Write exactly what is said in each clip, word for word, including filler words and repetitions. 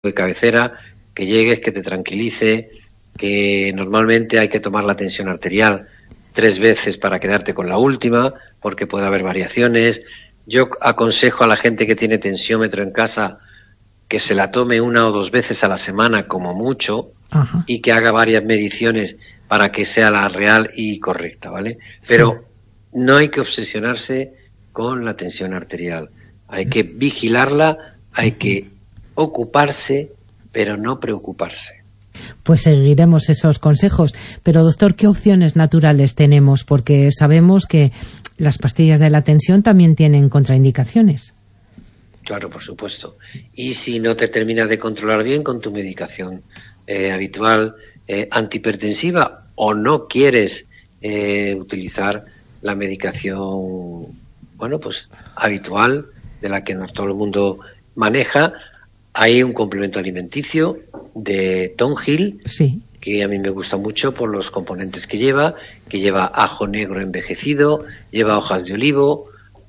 de cabecera, que llegues, que te tranquilice, que normalmente hay que tomar la tensión arterial tres veces para quedarte con la última, porque puede haber variaciones. Yo aconsejo a la gente que tiene tensiómetro en casa que se la tome una o dos veces a la semana como mucho. Ajá. Y que haga varias mediciones para que sea la real y correcta, ¿vale? Pero sí, no hay que obsesionarse con la tensión arterial. Hay que vigilarla, hay que ocuparse, pero no preocuparse. Pues seguiremos esos consejos. Pero, doctor, ¿qué opciones naturales tenemos? Porque sabemos que las pastillas de la tensión también tienen contraindicaciones. Claro, por supuesto. Y si no te terminas de controlar bien con tu medicación eh, habitual eh, antihipertensiva, o no quieres eh, utilizar la medicación, bueno, pues habitual, de la que no todo el mundo maneja, hay un complemento alimenticio de Tongyl, sí, que a mí me gusta mucho por los componentes que lleva, que lleva ajo negro envejecido, lleva hojas de olivo,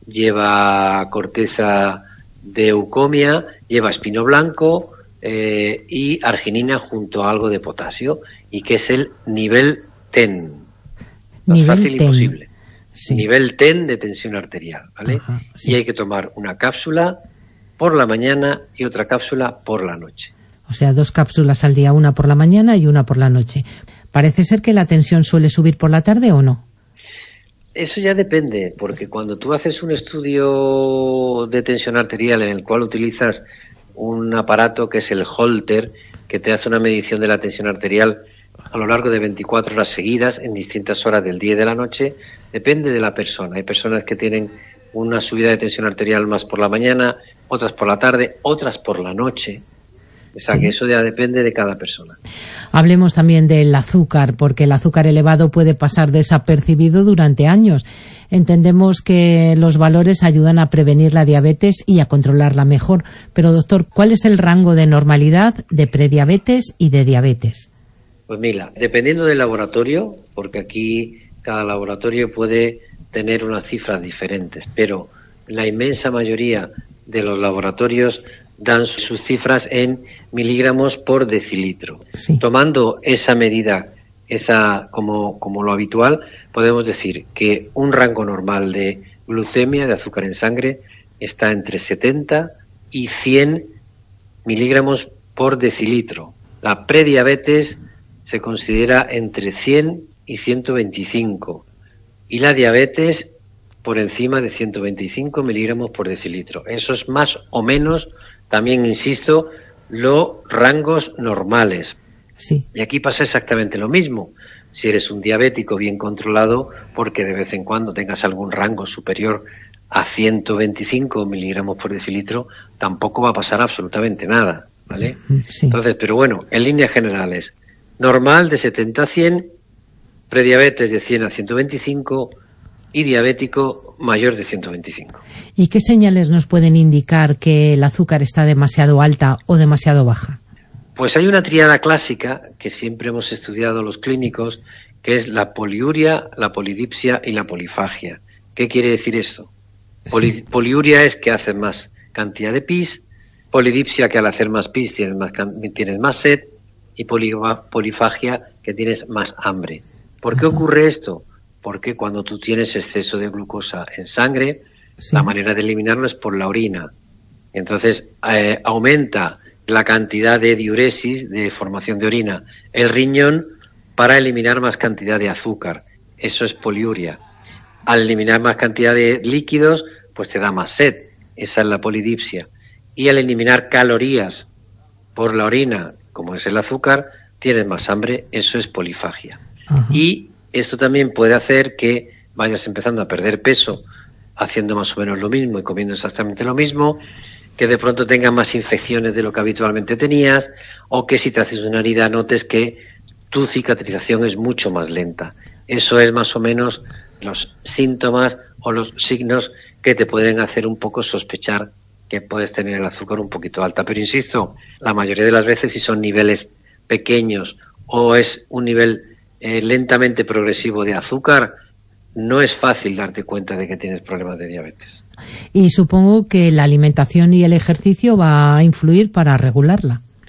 lleva corteza de eucomia, lleva espino blanco eh, y arginina junto a algo de potasio, y que es el nivel T E N. Más nivel fácil T E N. imposible. Sí. Nivel T E N de tensión arterial, ¿vale? Ajá, sí. Y hay que tomar una cápsula por la mañana y otra cápsula por la noche. O sea, dos cápsulas al día, una por la mañana y una por la noche. Parece ser que la tensión suele subir por la tarde, ¿o no? Eso ya depende, porque cuando tú haces un estudio de tensión arterial en el cual utilizas un aparato que es el Holter, que te hace una medición de la tensión arterial a lo largo de veinticuatro horas seguidas, en distintas horas del día y de la noche, depende de la persona. Hay personas que tienen una subida de tensión arterial más por la mañana, otras por la tarde, otras por la noche. O sea, sí, que eso ya depende de cada persona. Hablemos también del azúcar, porque el azúcar elevado puede pasar desapercibido durante años. Entendemos que los valores ayudan a prevenir la diabetes y a controlarla mejor. Pero, doctor, ¿cuál es el rango de normalidad de prediabetes y de diabetes? Pues mira, dependiendo del laboratorio, porque aquí cada laboratorio puede tener unas cifras diferentes, pero la inmensa mayoría de los laboratorios dan sus cifras en miligramos por decilitro. Sí. Tomando esa medida, esa como, como lo habitual, podemos decir que un rango normal de glucemia, de azúcar en sangre, está entre setenta y cien miligramos por decilitro. La prediabetes se considera entre cien y ciento veinticinco y la diabetes por encima de ciento veinticinco miligramos por decilitro. Eso es más o menos, también insisto, los rangos normales. Sí. Y aquí pasa exactamente lo mismo. Si eres un diabético bien controlado, porque de vez en cuando tengas algún rango superior a ciento veinticinco miligramos por decilitro, tampoco va a pasar absolutamente nada, ¿vale? Sí. Entonces, pero bueno, en líneas generales, normal de setenta a cien, prediabetes de cien a ciento veinticinco y diabético mayor de ciento veinticinco. ¿Y qué señales nos pueden indicar que el azúcar está demasiado alta o demasiado baja? Pues hay una tríada clásica que siempre hemos estudiado los clínicos, que es la poliuria, la polidipsia y la polifagia. ¿Qué quiere decir esto? Poli, sí. Poliuria es que haces más cantidad de pis, polidipsia que al hacer más pis tienes más, tienes más sed, y poli, polifagia que tienes más hambre. ¿Por qué ocurre esto? Porque cuando tú tienes exceso de glucosa en sangre, sí, la manera de eliminarlo es por la orina. Entonces eh, aumenta la cantidad de diuresis, de formación de orina, el riñón para eliminar más cantidad de azúcar. Eso es poliuria. Al eliminar más cantidad de líquidos, pues te da más sed. Esa es la polidipsia. Y al eliminar calorías por la orina, como es el azúcar, tienes más hambre. Eso es polifagia. Ajá. Y esto también puede hacer que vayas empezando a perder peso haciendo más o menos lo mismo y comiendo exactamente lo mismo, que de pronto tengas más infecciones de lo que habitualmente tenías, o que si te haces una herida notes que tu cicatrización es mucho más lenta. Eso es más o menos los síntomas o los signos que te pueden hacer un poco sospechar que puedes tener el azúcar un poquito alta. Pero insisto, la mayoría de las veces si son niveles pequeños o es un nivel eh, lentamente progresivo de azúcar, no es fácil darte cuenta de que tienes problemas de diabetes. Y supongo que la alimentación y el ejercicio va a influir para regularla.